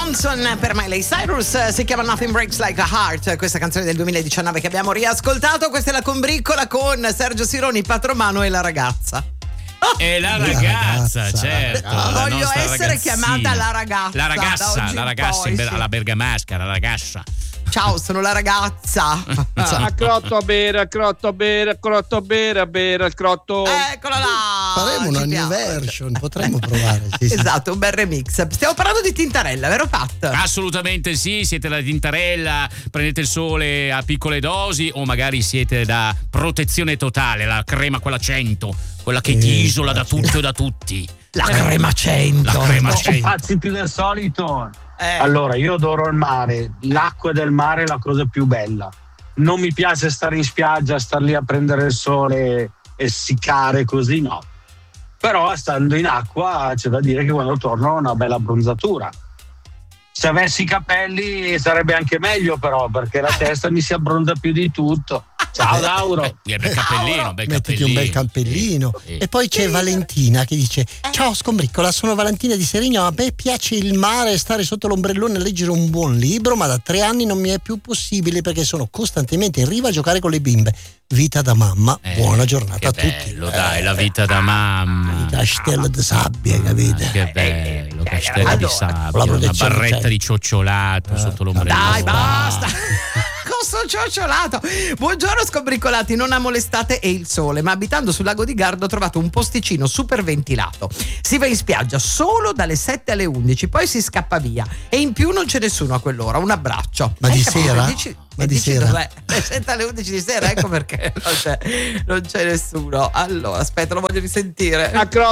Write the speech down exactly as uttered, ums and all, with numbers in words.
Johnson per Miley Cyrus, si chiama Nothing Breaks Like a Heart, questa canzone del duemiladiciannove che abbiamo riascoltato. Questa è la combriccola con Sergio Sironi, Patromano e la ragazza. E la ragazza, la ragazza certo. La Voglio essere ragazzina. chiamata la ragazza. La ragazza, la ragazza poi, in ber- sì. alla bergamasca, la ragazza. Ciao, sono la ragazza. A crotto a bere, a crotto a bere, a crotto a bere, a bere al crotto. Eccola là. Faremo una Ci new piace. version, potremmo provare. Sì, sì. Esatto, un bel remix. Stiamo parlando di Tintarella, vero Pat? Assolutamente sì, siete da Tintarella, prendete il sole a piccole dosi o magari siete da protezione totale, la crema quella cento, quella che ti isola da tutto e da tutti. La crema cento. La crema No, cento. pazzi più del solito. Eh. Allora, io adoro il mare, l'acqua del mare è la cosa più bella. Non mi piace stare in spiaggia, star lì a prendere il sole e siccare così, no. Però stando in acqua c'è da dire che quando torno ho una bella abbronzatura. Se avessi i capelli sarebbe anche meglio, però, perché la testa mi si abbronza più di tutto. Ciao Lauro. Bel cappellino, bel Mettiti cappellino. un bel cappellino. Sì. E poi c'è Valentina che dice: ciao Scombriccola, sono Valentina di Serigno. A me piace il mare, stare sotto l'ombrellone e leggere un buon libro, ma da tre anni non mi è più possibile perché sono costantemente in riva a giocare con le bimbe. Vita da mamma, Eh, buona giornata a che tutti. bello, dai, la vita da mamma. Il castello di sabbia, capite? Che bello, castello di allora, sabbia, con la una protezione barretta c'è. di cioccolato sotto l'ombrello. Dai, basta. Costo ciocciolato. Buongiorno scombriccolati, non amo l'estate e il sole, ma abitando sul lago di Garda ho trovato un posticino super ventilato. Si va in spiaggia solo dalle sette alle undici, poi si scappa via e in più non c'è nessuno a quell'ora. Un abbraccio. Ma di Eh, capito? sera? Dici- Ma e di dici sera? dov'è? Dalle sette alle undici di sera, ecco perché non c'è, non c'è nessuno. Allora, aspetta, lo voglio risentire. A crotto